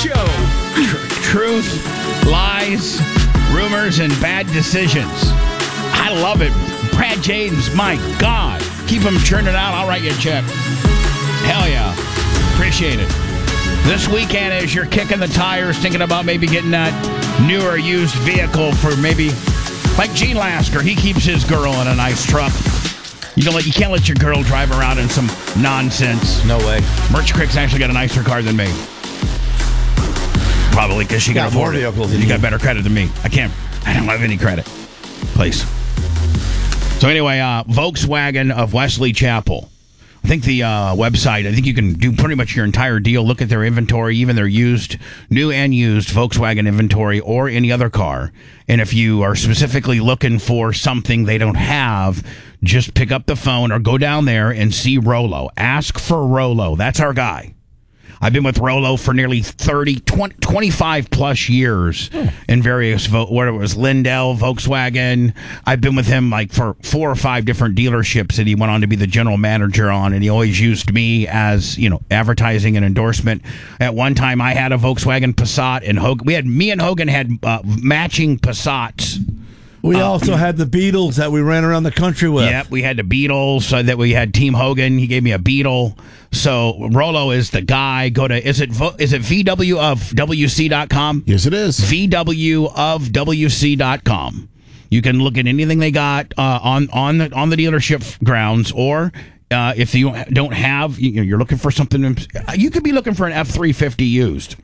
Show. Truth, lies, rumors, and bad decisions. I love it. Brad James, my God. Keep him churning out. I'll write you a check. Hell yeah. Appreciate it. This weekend, as you're kicking the tires, thinking about maybe getting that new or used vehicle for maybe, like Gene Lasker, he keeps his girl in a nice truck. You can't let your girl drive around in some nonsense. No way. Merch Crick's actually got a nicer car than me. Probably because she can afford it. You got better credit than me. I don't have any credit. Please. So anyway, Volkswagen of Wesley Chapel. I think the website, I think you can do pretty much your entire deal. Look at their inventory, even their used, new and used Volkswagen inventory or any other car. And if you are specifically looking for something they don't have, just pick up the phone or go down there and see Rolo. Ask for Rolo. That's our guy. I've been with Rolo for nearly 25 plus years in various, whether it was Lindell, Volkswagen. I've been with him like for 4 or 5 different dealerships that he went on to be the general manager on, and he always used me as, advertising and endorsement. At one time, I had a Volkswagen Passat, and me and Hogan had matching Passats. We also had the Beetles that we ran around the country with. Yep, we had the Beetles, that we had Team Hogan. He gave me a Beetle. So Rolo is the guy. Go to, is it VWofWC.com? Yes, it is. VWofWC.com. You can look at anything they got on the dealership grounds, or if you don't have, you're looking for something. You could be looking for an F-350 used,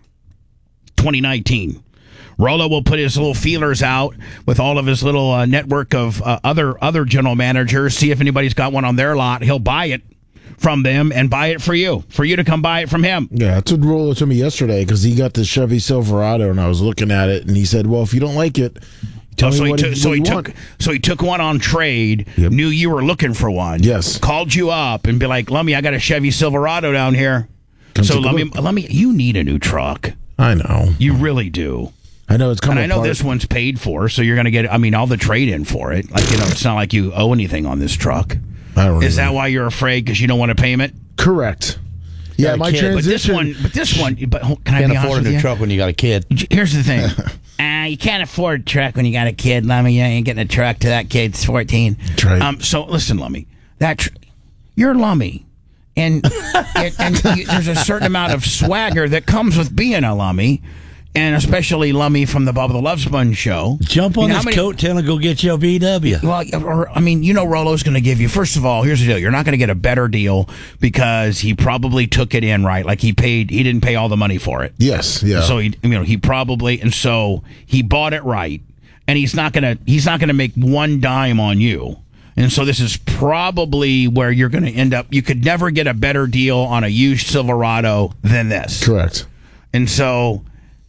2019. Rolo will put his little feelers out with all of his little network of other general managers, see if anybody's got one on their lot. He'll buy it from them and buy it for you to come buy it from him. Yeah, that's what Rolo told me yesterday, because he got the Chevy Silverado, and I was looking at it, and he said, well, if you don't like it, tell me what you want. So he took one on trade, knew you were looking for one, called you up and be like, Lummy, I got a Chevy Silverado down here. Lummy, you need a new truck. I know. You really do. I know it's coming. And I know this one's paid for, so you're going to get, all the trade in for it. Like, it's not like you owe anything on this truck. Is that why you're afraid? Because you don't want a payment? Correct. Yeah, my transition. But this one, can I be honest with you? Can't afford a new truck when you got a kid. Here's the thing. You can't afford a truck when you got a kid, Lummy. You ain't getting a truck to that kid's 14. That's right. So listen, Lummy. You're Lummy. And there's a certain amount of swagger that comes with being a Lummy. And especially Lummy from the Bubba the Love Sponge show. Jump on his coattail and go get your VW. Well, Rolo's going to give you, first of all, here's the deal. You're not going to get a better deal because he probably took it in right. Like he didn't pay all the money for it. Yes, yeah. So he probably, and so he bought it right. And he's not going to make one dime on you. And so this is probably where you're going to end up. You could never get a better deal on a used Silverado than this. Correct. And so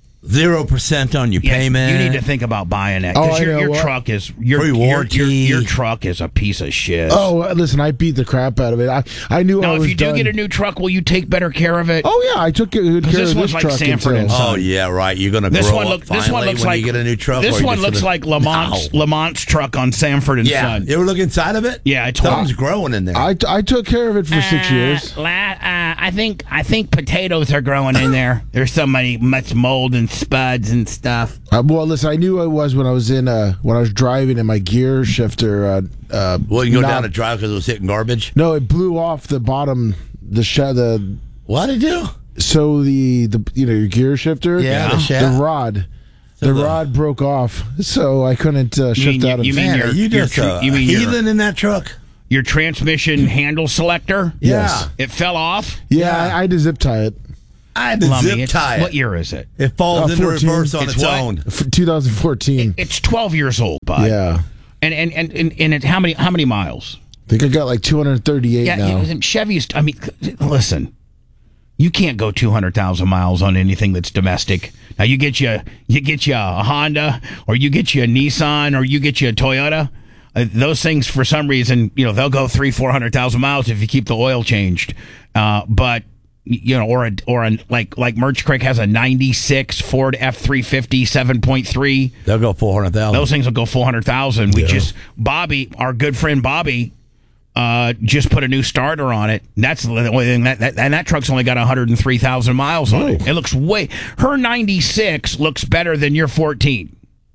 0% on your payment. You need to think about buying it because your truck is your truck is a piece of shit. Oh, listen, I beat the crap out of it. I knew. Now, if you do get a new truck, will you take better care of it? Oh yeah, I took good care of this like truck. Sanford and Son. Oh yeah, right. You're gonna grow up finally when you get a new truck. This one looks like Lamont's truck on Sanford and Son. You ever look inside of it? Yeah, something's growing in there. I took care of it for 6 years. I think potatoes are growing in there. There's much mold and spuds and stuff. Well, listen, I knew it was when I was driving in my gear shifter. You go down the drive because it was hitting garbage. No, it blew off the bottom. What did it do? So the your gear shifter. Yeah, the rod. The rod broke off, so I couldn't shift out of it. You mean heathen in that truck? Your transmission handle selector? Yes. It fell off? Yeah. I had to zip tie it. I had to zip tie it. What year is it? It falls into reverse on its own. 2014. It's 12 years old, bud. Yeah. And it's how many miles? I think I got like 238 now. Yeah, Chevy's. Listen, you can't go 200,000 miles on anything that's domestic. Now you get you a Honda, or you get you a Nissan, or you get you a Toyota. Those things, for some reason, they'll go 300,000-400,000 miles if you keep the oil changed. But like Merch Creek has a 96 Ford F-350 7.3. They'll go 400,000. Those things will go 400,000. Bobby, our good friend Bobby, just put a new starter on it. That's the only thing and that truck's only got 103,000 miles on it. It looks her 96 looks better than your 14.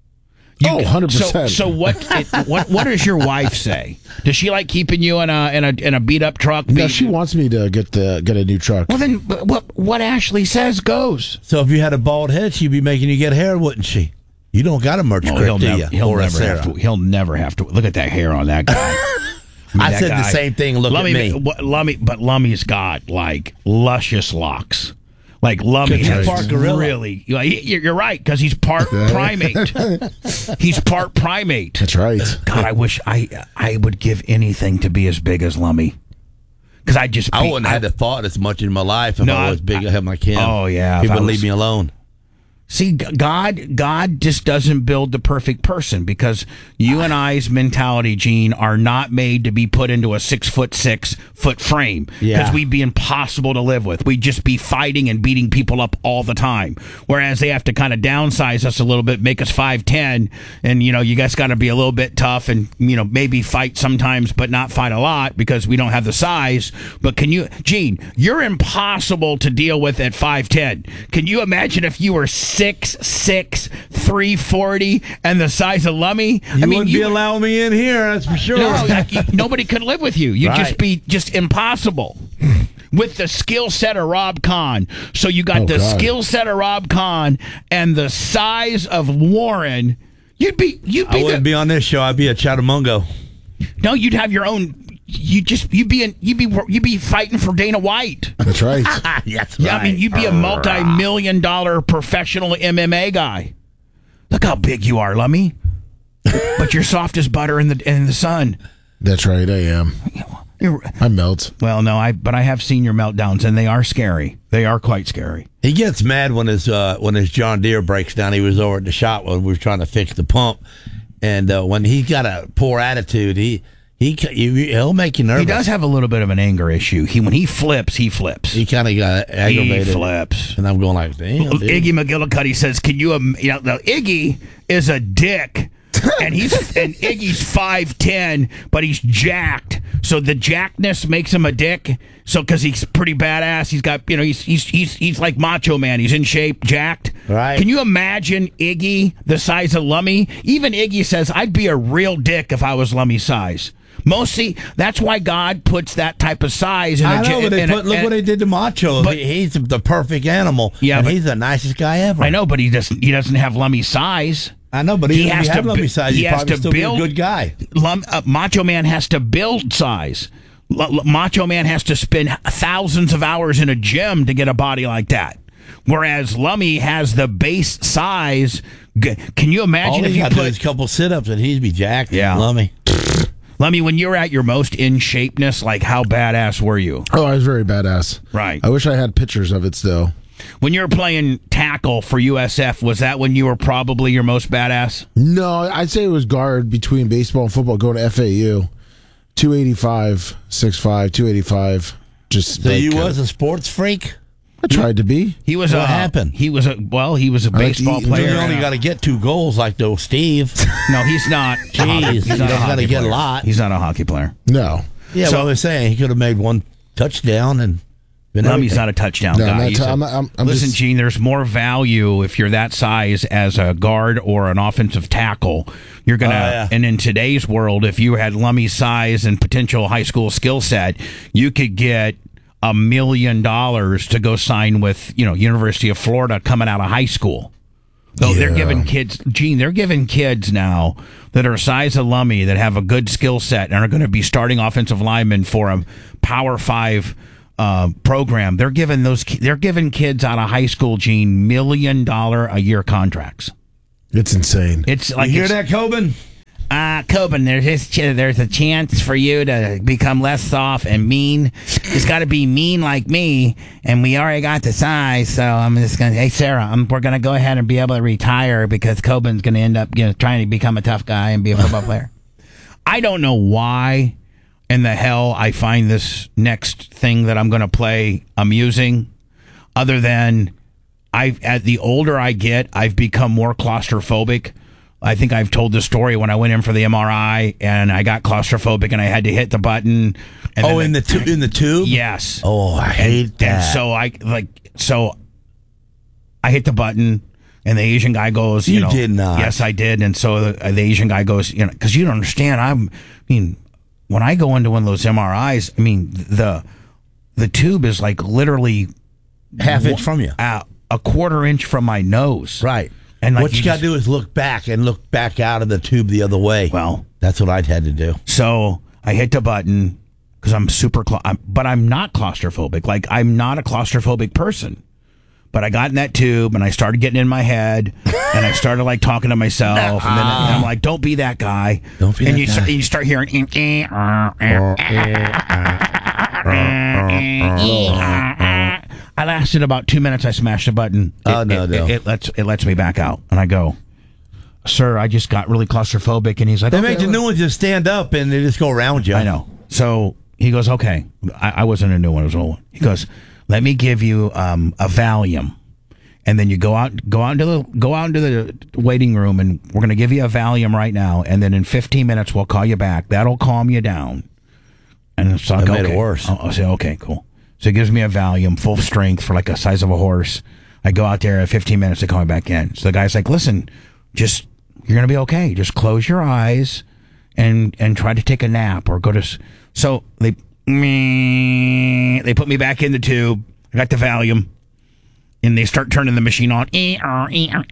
100%. So what does your wife say? Does she like keeping you in a beat up truck? No, she wants me to get a new truck. Well, then what Ashley says goes. So if you had a bald head, she'd be making you get hair, wouldn't she? You don't got a merch grip, do you? He'll never have to. Look at that hair on that guy. I said the same thing. Look at me. But Lummy's got like luscious locks. Like Lummy has really. You're right, because he's part primate. He's part primate. That's right. God, I wish I would give anything to be as big as Lummy. Because I wouldn't have had to thought as much in my life if I was big. I had my kid. Oh yeah, he would leave me alone. See, God just doesn't build the perfect person, because you and I's mentality, Gene, are not made to be put into a 6'6" frame. Because we'd be impossible to live with. We'd just be fighting and beating people up all the time. Whereas they have to kind of downsize us a little bit, make us 5'10", and you guys got to be a little bit tough and maybe fight sometimes, but not fight a lot because we don't have the size. But Gene, you're impossible to deal with at 5'10". Can you imagine if you were 6'6", 340, and the size of Lummy? You wouldn't be allowing me in here, that's for sure. No, nobody could live with you. You'd just be impossible. With the skill set of Rob Kahn. So you got skill set of Rob Kahn and the size of Warren. You'd be I wouldn't be on this show. I'd be a Chatamungo. No, you'd have your own. You'd be fighting for Dana White. That's right. Yes, yeah, I mean, you'd be a multi-million-dollar professional MMA guy. Look how big you are, Lummy. But you're soft as butter in the sun. That's right, I am. I melt. Well, no, but I have seen your meltdowns, and they are scary. They are quite scary. He gets mad when his John Deere breaks down. He was over at the shop when we were trying to fix the pump, and when he's got a poor attitude, he'll make you nervous. He does have a little bit of an anger issue. When he flips. He kind of got aggravated. He flips, and I'm going like, damn. Iggy McGillicuddy says, "Can you? Iggy is a dick." And Iggy's 5'10", but he's jacked. So the jackness makes him a dick. So because he's pretty badass, he's got he's like Macho Man. He's in shape, jacked. Right? Can you imagine Iggy the size of Lummy? Even Iggy says, "I'd be a real dick if I was Lummy's size." Mostly, that's why God puts that type of size in look what they did to Macho. But he's the perfect animal. Yeah, and he's the nicest guy ever. I know, but he doesn't have Lummy's size. I know, but he has to build size. He has to still build. Be a good guy. Macho Man has to build size. Macho Man has to spend thousands of hours in a gym to get a body like that. Whereas Lummy has the base size. Can you imagine if you put a couple sit-ups and he'd be jacked? Yeah, Lummy. Lummy, when you were at your most in shapeness, like how badass were you? Oh, I was very badass. Right. I wish I had pictures of it still. When you were playing tackle for USF, was that when you were probably your most badass? No, I'd say it was guard between baseball and football going to FAU. 285, 6'5", 285. So you was a sports freak? I tried to be. What happened? He was a baseball player. You only got to get 2 goals like those Steve. No, he's not. Jeez, you don't got to get a lot. He's not a hockey player. No. Yeah, so I was saying he could have made 1 touchdown and Lummy's not a touchdown guy. Listen, Gene, there's more value if you're that size as a guard or an offensive tackle. You're gonna, and in today's world, if you had Lummy's size and potential high school skill set, you could get $1 million to go sign with University of Florida coming out of high school. So they're giving kids, Gene, they're giving kids now that are size of Lummy that have a good skill set and are going to be starting offensive linemen for a Power 5 program. They're giving kids out of high school, Gene, $1 million a year contracts. It's insane. It's like, you hear that, Coben? Coben, there's a chance for you to become less soft and mean. It's got to be mean like me, and we already got the size. So I'm just gonna, hey Sarah, we're gonna go ahead and be able to retire because Coben's gonna end up trying to become a tough guy and be a football player. I don't know why in the hell I find this next thing that I'm going to play amusing, other than the older I get, I've become more claustrophobic. I think I've told the story when I went in for the MRI and I got claustrophobic and I had to hit the button. And in the tube? Yes. Oh, I hate that. And so I hit the button. And the Asian guy goes, You did not. Yes, I did. And so the Asian guy goes, because you don't understand. When I go into one of those MRIs, the tube is like literally half inch from you, a quarter inch from my nose. Right. And what you got to do is look back out of the tube the other way. Well, that's what I'd had to do. So I hit the button because I'm but I'm not claustrophobic. Like, I'm not a claustrophobic person. But I got in that tube and I started getting in my head and I started like talking to myself and then I'm like, don't be that guy. Don't be and that guy. And you start hearing I lasted about 2 minutes. I smashed the button. It lets me back out. And I go, sir, I just got really claustrophobic. And he's like, they make the new ones just stand up and they just go around you. I know. So he goes, okay. I wasn't a new one. It was an old one. He goes, let me give you a Valium, and then you go out into the waiting room, and we're going to give you a Valium right now, and then in 15 minutes we'll call you back. That'll calm you down. And so I go, made it worse. I'll say, okay, cool. So he gives me a Valium, full strength for like the size of a horse. I go out there at 15 minutes. They call me back in. So the guy's like, listen, you're going to be okay. Just close your eyes and try to take a nap or go to. So they put me back in the tube. I got the Valium, and they start turning the machine on. And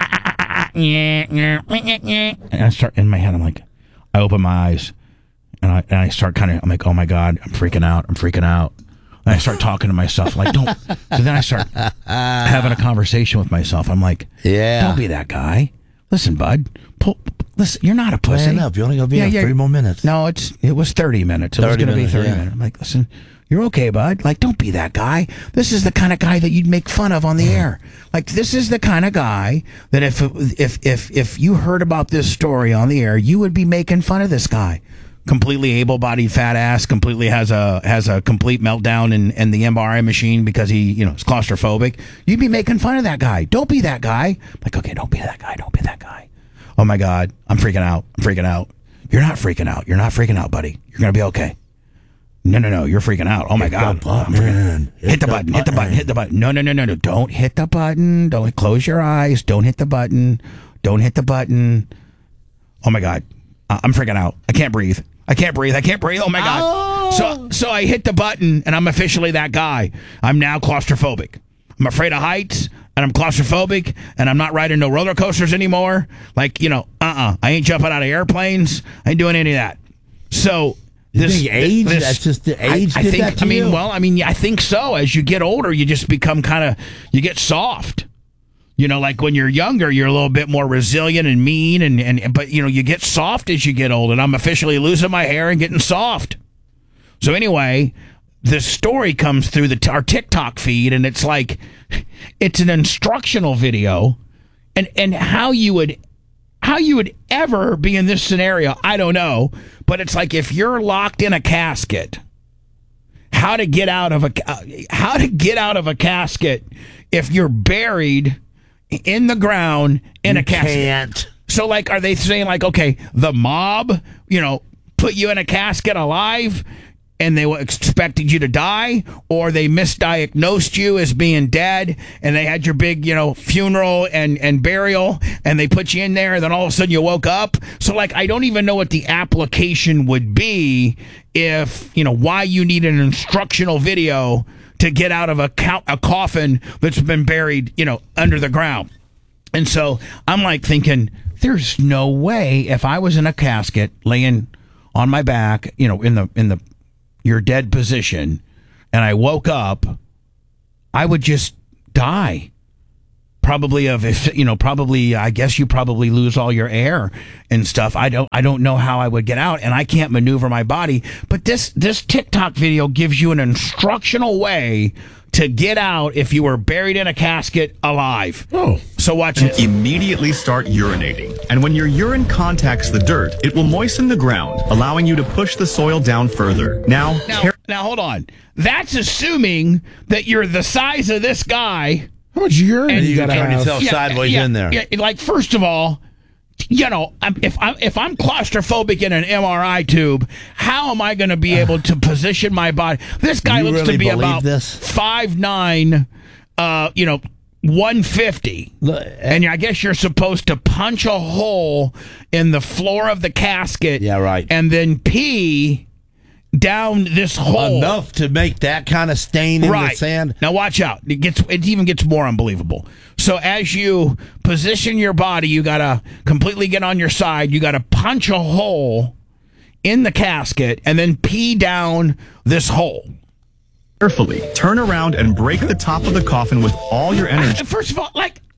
I start in my head. I'm like, I open my eyes, and I start I'm like, oh my God, I'm freaking out. And I start talking to myself, like, don't. So then I start having a conversation with myself. I'm like, don't be that guy. Listen, bud. Listen, you're not a pussy. Man up. You're only going to be here 3 more minutes. No, it was 30 minutes. It was going to be 30 minutes. I'm like, listen, you're okay, bud. Like, don't be that guy. This is the kind of guy that you'd make fun of on the air. Like, this is the kind of guy that if you heard about this story on the air, you would be making fun of this guy. Completely able-bodied fat ass, completely has a complete meltdown in the MRI machine because he, is claustrophobic. You'd be making fun of that guy. Don't be that guy. I'm like, okay, don't be that guy. Don't be that guy. Oh my God, I'm freaking out. You're not freaking out, buddy. You're going to be okay. No, you're freaking out. Oh my God. Hit the button. No. Don't hit the button. Don't close your eyes. Don't hit the button. Oh my God. I'm freaking out. I can't breathe. Oh my God. So I hit the button and I'm officially that guy. I'm now claustrophobic. I'm afraid of heights and I'm claustrophobic and I'm not riding no roller coasters anymore. Like, I ain't jumping out of airplanes. I ain't doing any of that. So that's just the age. I think so. As you get older, you just become you get soft. Like when you're younger, you're a little bit more resilient and mean, but you get soft as you get old, and I'm officially losing my hair and getting soft. So anyway, this story comes through our TikTok feed, and it's like, it's an instructional video, and how you would ever be in this scenario, I don't know, but it's like if you're locked in a casket, how to get out of a casket if you're buried in the ground in a casket. Can't. So, like, are they saying, like, okay, the mob, put you in a casket alive and they expected you to die, or they misdiagnosed you as being dead and they had your big, funeral and burial and they put you in there and then all of a sudden you woke up? So, like, I don't even know what the application would be if, why you need an instructional video to get out of a coffin that's been buried, under the ground. And so I'm like thinking, there's no way if I was in a casket laying on my back, in the your dead position, and I woke up, I would just die. Probably I guess you probably lose all your air and stuff. I don't know how I would get out, and I can't maneuver my body. But this TikTok video gives you an instructional way to get out if you were buried in a casket alive. Oh. So watch it. Immediately start urinating. And when your urine contacts the dirt, it will moisten the ground, allowing you to push the soil down further. Now hold on. That's assuming that you're the size of this guy. How much urine and you got to turn have? yourself sideways in there. Yeah, like, first of all, if I'm claustrophobic in an MRI tube, how am I going to be able to position my body? This guy looks really to be believe about this? 5'9", 150, and I guess you're supposed to punch a hole in the floor of the casket, Yeah, right. and then pee down this hole enough to make that kind of stain in the sand. Now watch out. It even gets more unbelievable. So as you position your body, you got to completely get on your side. You got to punch a hole in the casket and then pee down this hole. Carefully, turn around and break the top of the coffin with all your energy. First of all,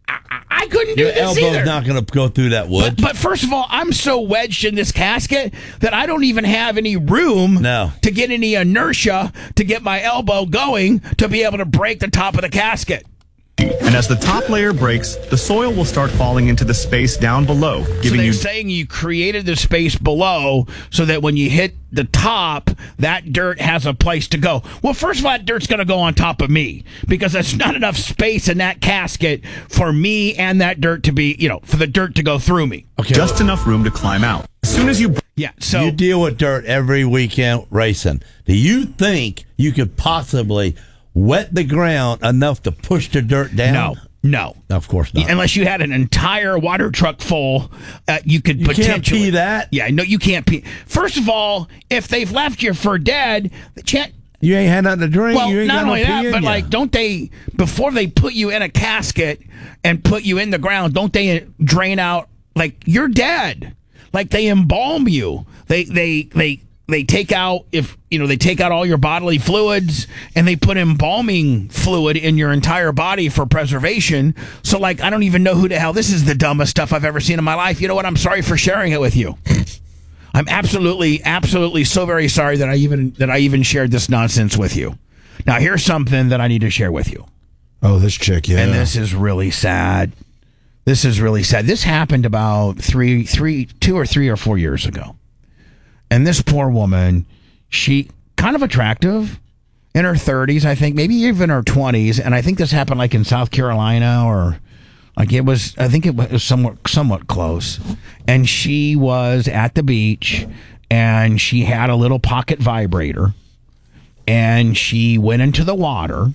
I couldn't do Your this elbow's either. not going to go through that wood. But first of all, I'm so wedged in this casket that I don't even have any room to get any inertia to get my elbow going to be able to break the top of the casket. And as the top layer breaks, the soil will start falling into the space down below, So giving they're you saying you created the space below so that when you hit the top, that dirt has a place to go. Well, first of all, that dirt's going to go on top of me because there's not enough space in that casket for me and that dirt to be, for the dirt to go through me. Okay. just enough room to climb out. As soon as you Yeah, so You deal with dirt every weekend racing. Do you think you could possibly wet the ground enough to push the dirt down? No. Of course not. Unless you had an entire water truck full, you could potentially can't pee that? Yeah, no, you can't pee. First of all, if they've left you for dead, You ain't had nothing to drink. well, you ain't not got only no pee that, in but ya. don't they, before they put you in a casket and put you in the ground, don't they drain out, you're dead. They embalm you. They take out they take out all your bodily fluids and they put embalming fluid in your entire body for preservation. So I don't even know who the hell. This is the dumbest stuff I've ever seen in my life. You know what? I'm sorry for sharing it with you. I'm absolutely so very sorry that I even shared this nonsense with you. Now here's something that I need to share with you. Oh, this chick, yeah. And this is really sad. This is really sad. This happened about 2 or 3 or 4 years ago. And this poor woman, she kind of attractive, in her 30s, I think, maybe even her 20s. And I think this happened in South Carolina or I think it was somewhat close. And she was at the beach and she had a little pocket vibrator and she went into the water.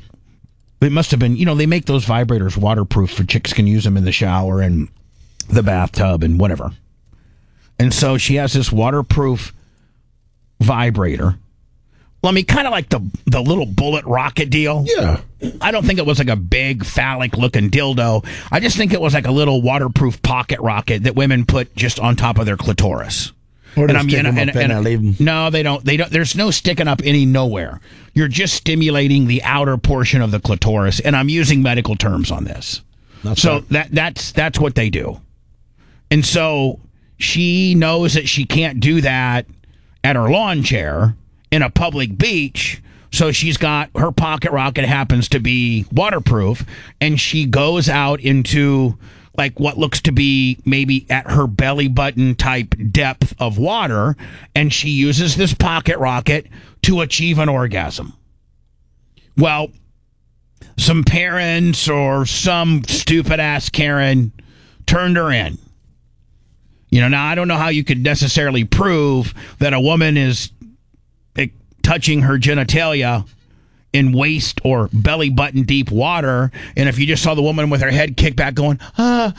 It must have been, they make those vibrators waterproof for chicks can use them in the shower and the bathtub and whatever. And so she has this waterproof vibrator. Well, I mean, kind of like the little bullet rocket deal. Yeah. I don't think it was a big phallic looking dildo. I just think it was a little waterproof pocket rocket that women put just on top of their clitoris. Or just stick them up in and leave them. No, they don't. There's no sticking up nowhere. You're just stimulating the outer portion of the clitoris, and I'm using medical terms on this. That's what they do. And so she knows that she can't do that at her lawn chair in a public beach. So she's got her pocket rocket happens to be waterproof, and she goes out into what looks to be maybe at her belly button type depth of water, and she uses this pocket rocket to achieve an orgasm. Well, some parents or some stupid ass Karen turned her in. Now I don't know how you could necessarily prove that a woman is touching her genitalia in waist or belly button deep water, and if you just saw the woman with her head kicked back going, I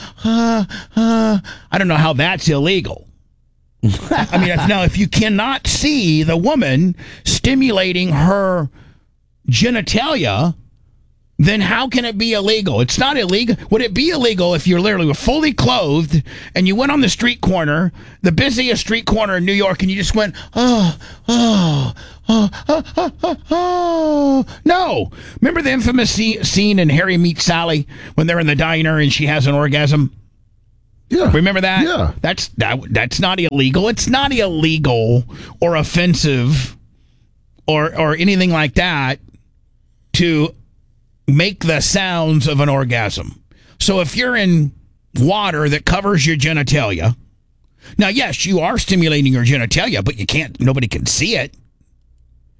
don't know how that's illegal. I mean, if you cannot see the woman stimulating her genitalia, then how can it be illegal? It's not illegal. Would it be illegal if you're literally fully clothed and you went on the street corner, the busiest street corner in New York, and you just went, oh. No. Remember the infamous scene in Harry Meets Sally when they're in the diner and she has an orgasm? Yeah. Remember that? Yeah. That's not illegal. It's not illegal or offensive or anything like that to make the sounds of an orgasm. So if you're in water that covers your genitalia, now yes, you are stimulating your genitalia, but nobody can see it.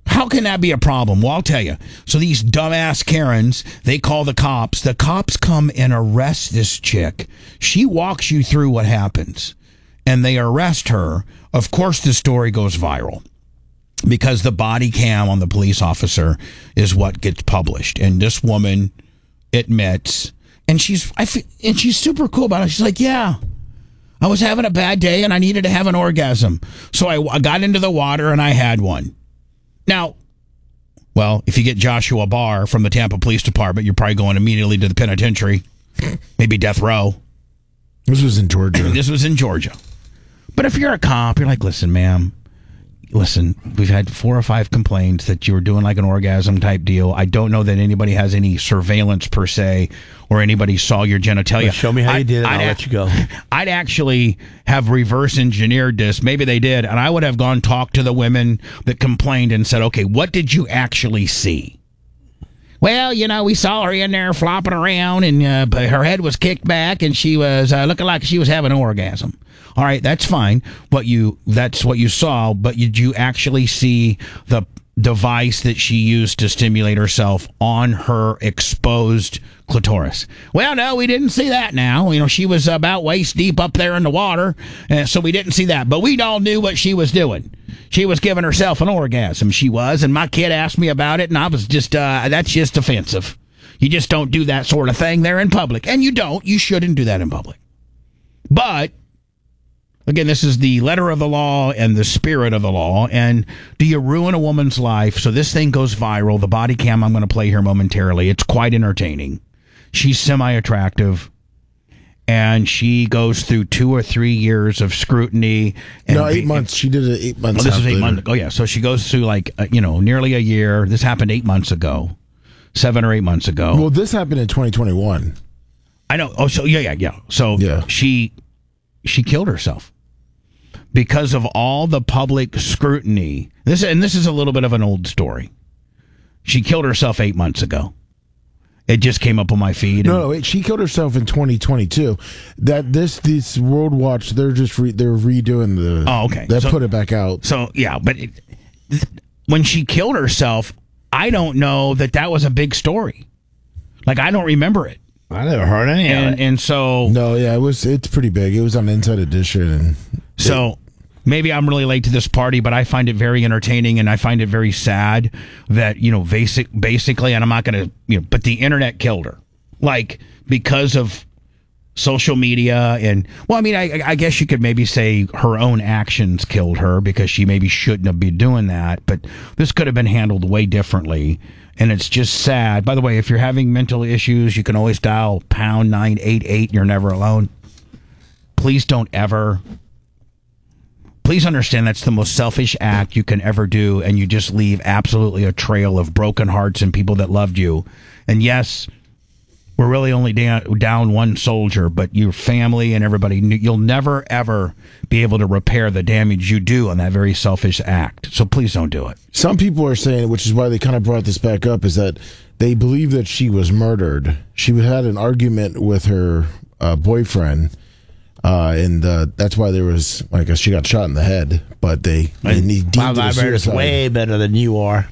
How can that be a problem? Well, I'll tell you. So these dumbass Karens, they call the cops. The cops come and arrest this chick. She walks you through what happens, and they arrest her. Of course, the story goes viral because the body cam on the police officer is what gets published. And this woman admits, and she's super cool about it. She's like, yeah, I was having a bad day and I needed to have an orgasm. So I got into the water and I had one. Now, well, if you get Joshua Barr from the Tampa Police Department, you're probably going immediately to the penitentiary, maybe death row. This was in Georgia. This was in Georgia. But if you're a cop, you're like, listen, ma'am, listen, we've had 4 or 5 complaints that you were doing like an orgasm type deal. I don't know that anybody has any surveillance per se or anybody saw your genitalia. Well, show me how you did it, I'll let you go. I'd actually have reverse engineered this. Maybe they did. And I would have gone talk to the women that complained and said, okay, what did you actually see? Well, we saw her in there flopping around and her head was kicked back and she was looking like she was having an orgasm. All right, that's fine. That's what you saw, but did you actually see the device that she used to stimulate herself on her exposed clitoris? Well, no, we didn't see that now. She was about waist deep up there in the water, so we didn't see that. But we all knew what she was doing. She was giving herself an orgasm, she was, and my kid asked me about it, and I was just, that's just offensive. You just don't do that sort of thing there in public. And you shouldn't do that in public. But again, this is the letter of the law and the spirit of the law. And do you ruin a woman's life? So this thing goes viral. The body cam I'm going to play here momentarily. It's quite entertaining. She's semi-attractive. And she goes through 2 or 3 years of scrutiny. And 8 months. She did it 8 months. Oh, this is 8 months ago. Yeah. So she goes through nearly a year. This happened 8 months ago. 7 or 8 months ago. Well, this happened in 2021. I know. Oh, so yeah. So she killed herself because of all the public scrutiny. This is a little bit of an old story. She killed herself 8 months ago. It just came up on my feed. No, she killed herself in 2022. That this World Watch, they're just they're redoing the. Oh, okay. They put it back out. So yeah, but when she killed herself, I don't know that was a big story. Like I don't remember it. I never heard any of it. And so no, yeah, it's pretty big. It was on Inside Edition, and so. Maybe I'm really late to this party, but I find it very entertaining and I find it very sad that, basically, and I'm not going to, but the internet killed her. Like, because of social media and, well, I mean, I guess you could maybe say her own actions killed her because she maybe shouldn't have been doing that, but this could have been handled way differently. And it's just sad. By the way, if you're having mental issues, you can always dial pound 988 and you're never alone. Please don't ever... Please understand that's the most selfish act you can ever do, and you just leave absolutely a trail of broken hearts and people that loved you. And yes, we're really only down one soldier, but your family and everybody, you'll never, ever be able to repair the damage you do on that very selfish act. So please don't do it. Some people are saying, which is why they kind of brought this back up, is that they believe that she was murdered. She had an argument with her boyfriend. And that's why there was, she got shot in the head, but they deemed my it a vibrator's suicide. way better than you are.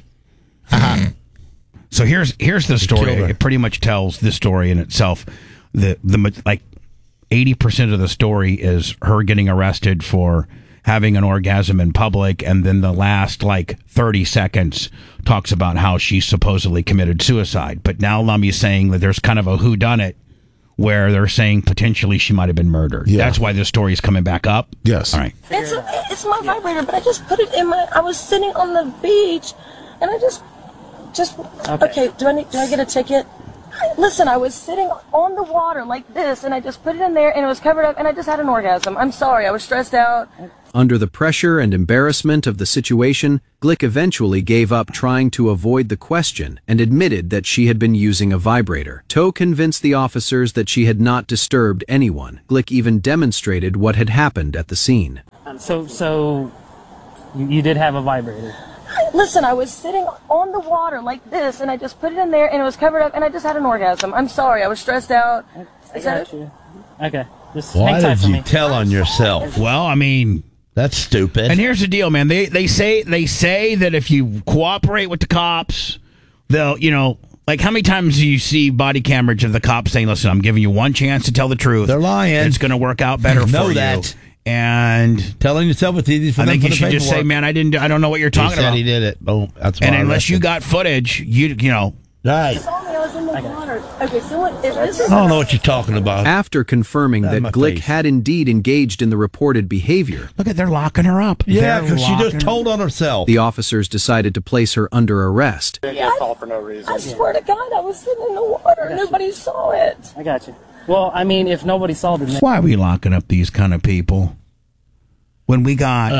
So here's the story. It pretty much tells this story in itself. The 80% of the story is her getting arrested for having an orgasm in public, and then the last 30 seconds talks about how she supposedly committed suicide. But now Lummy's saying that there's kind of a whodunit where they're saying potentially she might have been murdered. Yeah. That's why this story is coming back up? Yes. All right. It's my vibrator, but I just put it in I was sitting on the beach, and I just okay, do I get a ticket? Listen, I was sitting on the water like this, and I just put it in there, and it was covered up, and I just had an orgasm. I'm sorry, I was stressed out. Under the pressure and embarrassment of the situation, Glick eventually gave up trying to avoid the question and admitted that she had been using a vibrator. Toe convinced the officers that she had not disturbed anyone. Glick even demonstrated what had happened at the scene. So you did have a vibrator? Listen, I was sitting on the water like this, and I just put it in there, and it was covered up, and I just had an orgasm. I'm sorry, I was stressed out. I got you. Okay. Just Why hang tight did for you me. tell on yourself? Well, I mean, That's stupid. And here's the deal, man. They say that if you cooperate with the cops, they'll, like how many times do you see body cameras of the cops saying, "Listen, I'm giving you one chance to tell the truth. They're lying. It's going to work out better for you." That. And telling yourself it's easy for I them think for you the should just say, paperwork. "Man, I don't know what you're talking He said about." he did it. Boom. That's why And I unless you arrested got footage, you know. Right. You saw me, I was in the water. Okay, so what, if this is... I don't know what you're talking about. After confirming Out of that my Glick face. had indeed engaged in the reported behavior, Look at, they're locking her up. Yeah, They're because she just locking- told on herself. the officers decided to place her under arrest. I swear to God, I was sitting in the water. Nobody saw it. I got you. Well, I mean, if nobody saw the Why are we locking up these kind of people? When we got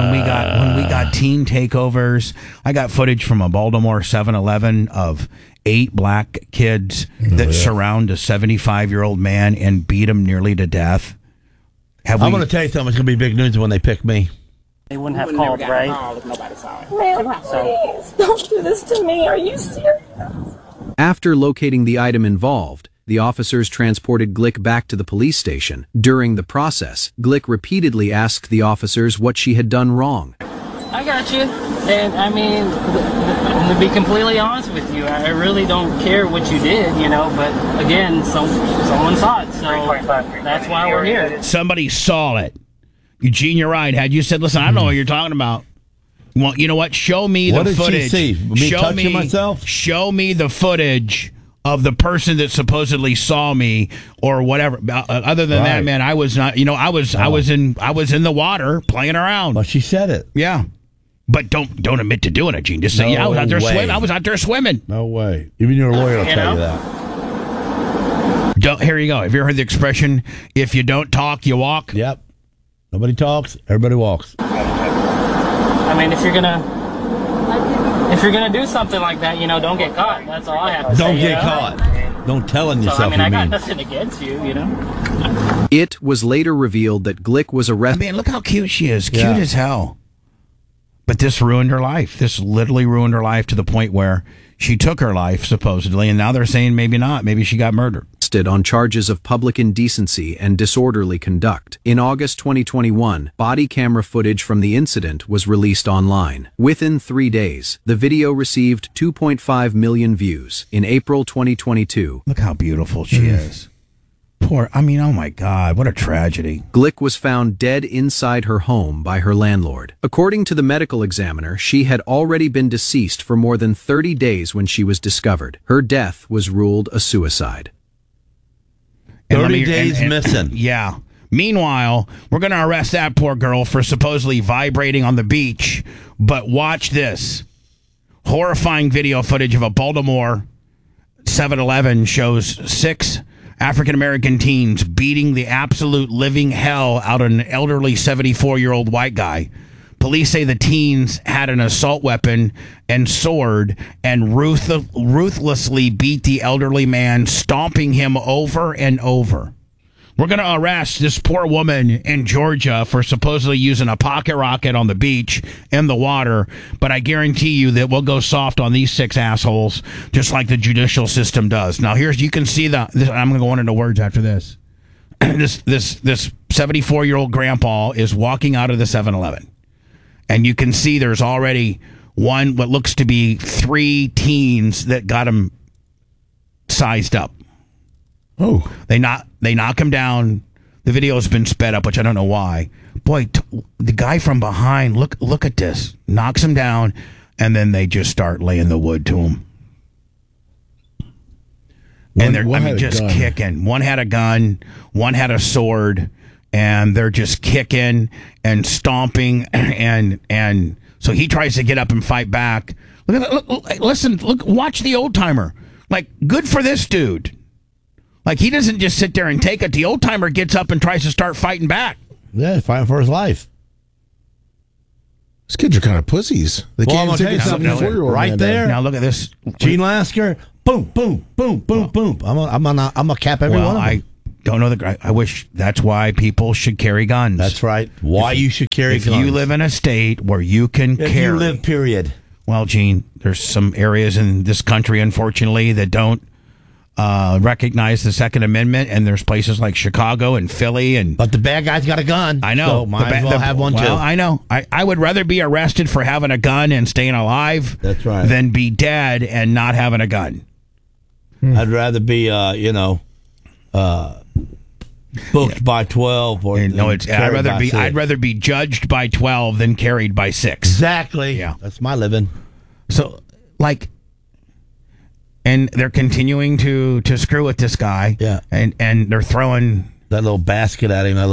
teen takeovers, I got footage from a Baltimore 7-Eleven of 8 black kids that surround a 75-year-old man and beat him nearly to death. I'm going to tell you something. It's going to be big news when they pick me. they wouldn't have called, right? Man, please, don't do this to me. Are you serious? After locating the item involved, the officers transported Glick back to the police station. During the process, Glick repeatedly asked the officers what she had done wrong. I got you. And I mean, to be completely honest with you, I really don't care what you did, but again, someone saw it, so that's why we're here. Somebody saw it. Eugene, you're right. Had you said, "Listen, I don't know what you're talking about." Well, you know what? Show me What the did she footage. see? Me touching myself? Show me the footage of the person that supposedly saw me or whatever. Other than that, Right. man, I was not. I was in the water playing around. But she said it. Yeah, but don't admit to doing it, Gene. Just say, No "Yeah, I was out there way. swimming. I was out there swimming." No way. Even your lawyer will You tell you know? that. Here you go. Have you ever heard the expression, "If you don't talk, you walk"? Yep. Nobody talks. Everybody walks. I mean, if you're gonna do something like that, don't get caught. That's all I have to say. Don't get caught. Don't tell on So, yourself. I got mean. nothing against you, It was later revealed that Glick was I arrested. mean, look how cute she is. Cute Yeah. as hell. But this ruined her life. This literally ruined her life to the point where she took her life, supposedly, and now they're saying maybe not. Maybe she got murdered. On charges of public indecency and disorderly conduct. In August 2021, body camera footage from the incident was released online. Within 3 days, the video received 2.5 million views. In April 2022, Look how beautiful she is. Oh my God, what a tragedy. Glick was found dead inside her home by her landlord. According to the medical examiner, she had already been deceased for more than 30 days when she was discovered. Her death was ruled a suicide. 30 days missing. Yeah. Meanwhile, we're going to arrest that poor girl for supposedly vibrating on the beach. But watch this. Horrifying video footage of a Baltimore 7-Eleven shows 6 African-American teens beating the absolute living hell out of an elderly 74-year-old white guy. Police say the teens had an assault weapon and sword and ruthlessly beat the elderly man, stomping him over and over. We're going to arrest this poor woman in Georgia for supposedly using a pocket rocket on the beach in the water, but I guarantee you that we'll go soft on these 6 assholes, just like the judicial system does. Now, you can see I'm going to go on into words after this. This 74-year-old grandpa is walking out of the 7-Eleven. And you can see there's already what looks to be 3 teens that got him sized up. Oh, They knock him down. The video has been sped up, which I don't know why. Boy, the guy from behind, look at this. Knocks him down, and then they just start laying the wood to him. And they're just kicking. One had a gun, one had a sword, and they're just kicking and stomping, and so he tries to get up and fight back. Look, watch the old timer. Like, good for this dude. Like, he doesn't just sit there and take it. The old timer gets up and tries to start fighting back. Yeah, fighting for his life. these kids are kind of pussies. They Well, I'm can't gonna take a tell you something. 74-year-old Right man there. down. Now look at this. Gene Lasker, boom, boom, boom, boom, boom. I'm gonna cap every Well, one of them. I don't know I wish that's why people should carry guns. That's right. Why you should carry If guns. you live in a state where you can if carry. you live, period. Well, Gene, there's some areas in this country, unfortunately, that don't recognize the Second Amendment, and there's places like Chicago and Philly and. But the bad guy's got a gun. I know. So might as well have one too. I know. I would rather be arrested for having a gun and staying alive. That's right. Than be dead and not having a gun. I'd rather be, booked by 12 or I'd rather be judged by 12 than carried by 6. Exactly. Yeah. That's my living. So and they're continuing to screw with this guy. Yeah. And they're throwing that little basket at him,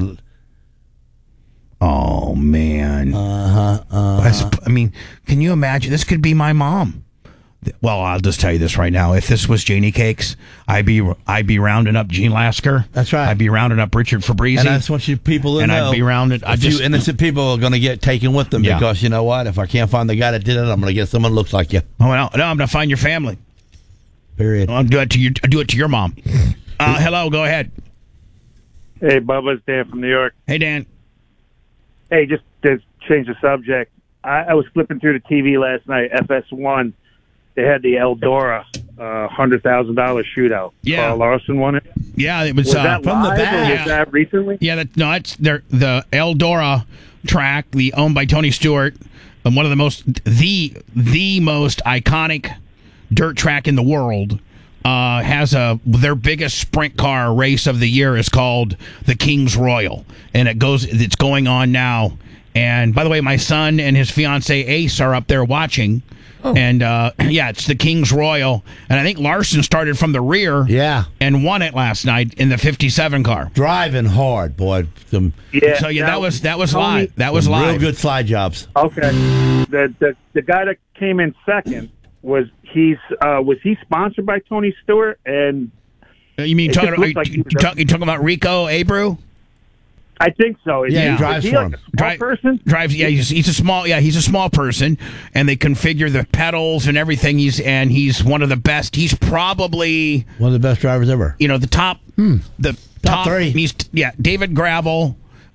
oh man. I mean, can you imagine? This could be my mom. Well, I'll just tell you this right now. If this was Janie Cakes, I'd be rounding up Gene Lasker. That's right. I'd be rounding up Richard Fabrizi. And that's what you people and know. I'd be rounded. A few innocent people are going to get taken with them Yeah. because you know what? If I can't find the guy that did it, I'm going to get someone who looks like you. Oh no, I'm going to find your family. Period. I'll do it to your mom. Hello, go ahead. Hey, Bubba, it's Dan from New York. Hey, Dan. Hey, just to change the subject, I was flipping through the TV last night, FS1. They had the Eldora $100,000 shootout. Yeah. Carl Larson won it. Yeah, it was Was that from the live back. or was that recently? Yeah, it's the Eldora track, owned by Tony Stewart, and one of the most iconic dirt track in the world. Has their biggest sprint car race of the year is called the King's Royal, and it's going on now. And by the way, my son and his fiance Ace are up there watching. Oh. And it's the King's Royal, and I think Larson started from the rear, and won it last night in the '57 car. Driving hard, boy. That was live. That was live. Real good slide jobs. Okay. The guy that came in second was he sponsored by Tony Stewart? And you mean you talking about Rico Abreu? I think so. He drives for him. Person? Drives. Yeah, he's a small. Yeah, he's a small person, and they configure the pedals and everything. He's one of the best. He's probably one of the best drivers ever. The top. The top 3. David Gravel,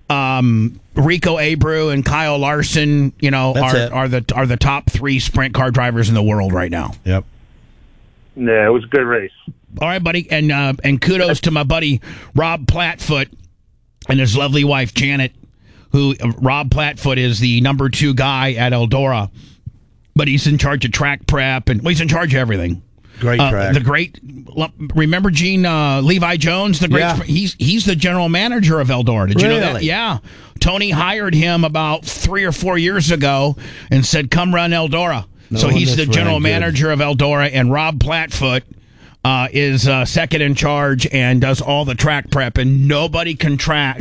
Rico Abreu, and Kyle Larson. Are the top 3 sprint car drivers in the world right now. Yep. Yeah, it was a good race. All right, buddy, and kudos to my buddy Rob Plattfoot and his lovely wife Janet, who Rob Plattfoot is the number 2 guy at Eldora, but he's in charge of track prep and he's in charge of everything. Great track. Remember Gene Levi Jones? He's the general manager of Eldora. Did you know that? Yeah. Tony hired him about 3 or 4 years ago and said, "Come run Eldora." So he's the general manager of Eldora, and Rob Plattfoot is second in charge and does all the track prep, and nobody can,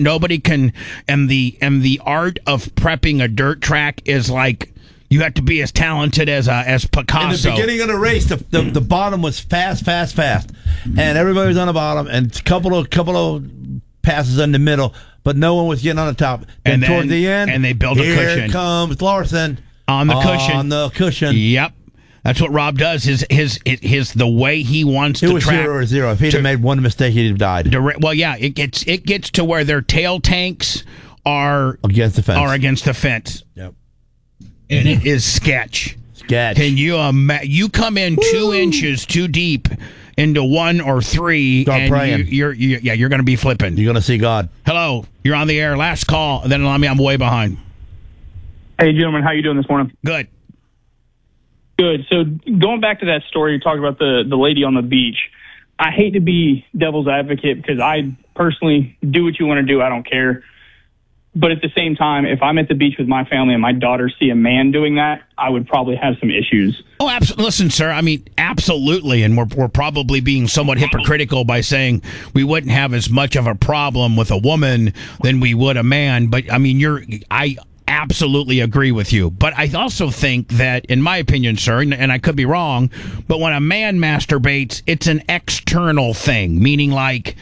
and the art of prepping a dirt track is like, you have to be as talented as Picasso. In the beginning of the race, the bottom was fast, and everybody was on the bottom, and a couple of passes in the middle, but no one was getting on the top. And toward the end, and they built a cushion. Here comes Larson on the cushion. Yep. That's what Rob does. His the way he wants to track. It was 0-0. If he'd have made one mistake, he'd have died. It gets to where their tail tanks are against the fence. Yep. And it is sketch. Can you you come in 2 inches too deep into 1 or 3, start and praying. You're going to be flipping. You're going to see God. Hello, you're on the air. Last call, and then I'm way behind. Hey, gentlemen, how you doing this morning? Good. Good. So going back to that story you talked about the lady on the beach, I hate to be devil's advocate because I personally do what you want to do. I don't care. But at the same time, if I'm at the beach with my family and my daughter see a man doing that, I would probably have some issues. Oh, absolutely. Listen, sir, I mean, absolutely. And we're probably being somewhat hypocritical by saying we wouldn't have as much of a problem with a woman than we would a man. But I mean, I absolutely agree with you. But I also think that, in my opinion, sir, and I could be wrong, but when a man masturbates, it's an external thing, meaning like,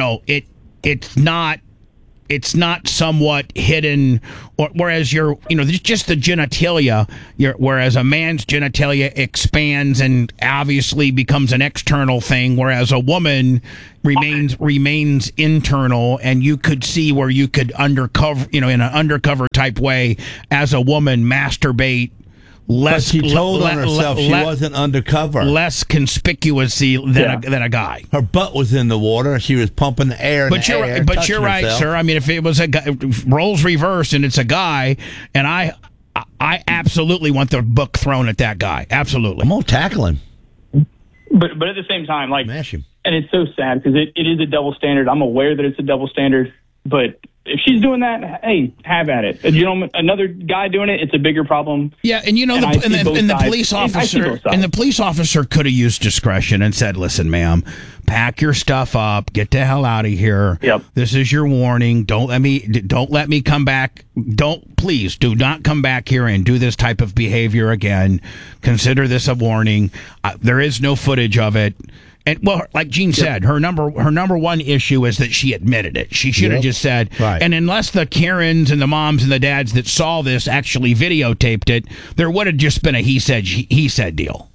it's not somewhat hidden, whereas just the genitalia, whereas a man's genitalia expands and obviously becomes an external thing, whereas a woman remains internal, and you could see where you could undercover, in an undercover type way, as a woman masturbate But she told on herself she wasn't undercover. Less conspicuously than a guy. Her butt was in the water. She was pumping the air. But you're right, sir. I mean, if it was a guy, roles reversed and it's a guy, and I absolutely want the book thrown at that guy. Absolutely. I'm gonna tackle him. But at the same time, like, mash him. And it's so sad because it is a double standard. I'm aware that it's a double standard, but if she's doing that, hey, have at it. Another guy doing it, it's a bigger problem. Yeah, and the police officer could have used discretion and said, "Listen, ma'am, pack your stuff up, get the hell out of here. Yep. This is your warning. Don't let me come back. Please do not come back here and do this type of behavior again. Consider this a warning. There is no footage of it." And well, like Gene said, her number one issue is that she admitted it. She should have just said, right. And unless the Karens and the moms and the dads that saw this actually videotaped it, there would have just been a he said deal.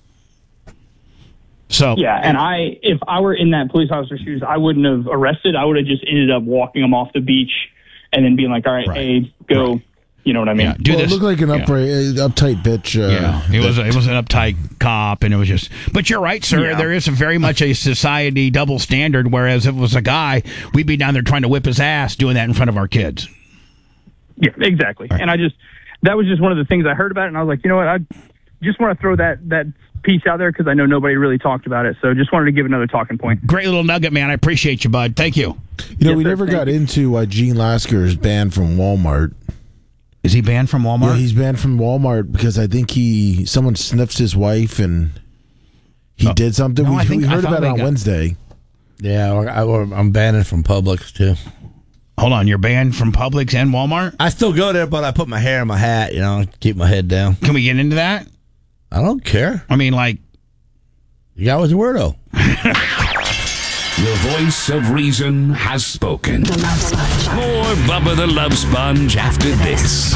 So yeah, and if I were in that police officer's shoes, I wouldn't have arrested. I would have just ended up walking them off the beach and then being like, all right. Hey, go. Right. You know what I mean? Yeah, it looked like an uptight bitch. It was an uptight cop, and it was just. But you're right, sir. Yeah. There is very much a society double standard. Whereas if it was a guy, we'd be down there trying to whip his ass, doing that in front of our kids. Yeah, exactly. Right. And that was just one of the things I heard about it, and I was like, you know what? I just want to throw that piece out there because I know nobody really talked about it. So just wanted to give another talking point. Great little nugget, man. I appreciate you, bud. Thank you. We never got into why Gene Lasker is banned from Walmart. Is he banned from Walmart? Yeah, he's banned from Walmart because I think someone sniffed his wife and he did something. No, we heard about it on Wednesday. Yeah, I'm banned from Publix too. Hold on, you're banned from Publix and Walmart? I still go there, but I put my hair in my hat, keep my head down. Can we get into that? I don't care. I mean, like... The guy was a weirdo. The voice of reason has spoken. More Bubba the Love Sponge after this.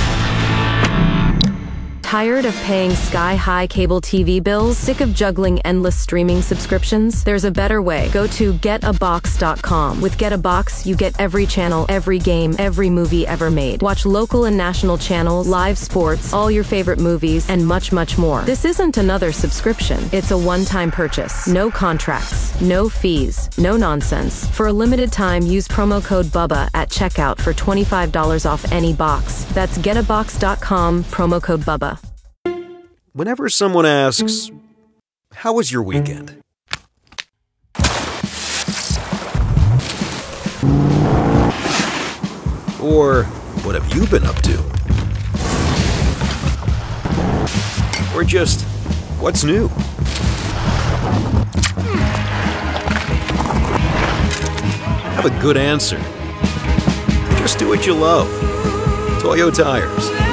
Tired of paying sky-high cable TV bills? Sick of juggling endless streaming subscriptions? There's a better way. Go to getabox.com. With Get a Box, you get every channel, every game, every movie ever made. Watch local and national channels, live sports, all your favorite movies, and much, much more. This isn't another subscription. It's a one-time purchase. No contracts, no fees, no nonsense. For a limited time, use promo code BUBBA at checkout for $25 off any box. That's getabox.com, promo code BUBBA. Whenever someone asks, "How was your weekend?" Or, "What have you been up to?" Or just, "What's new?" Have a good answer. Just do what you love. Toyo Tires.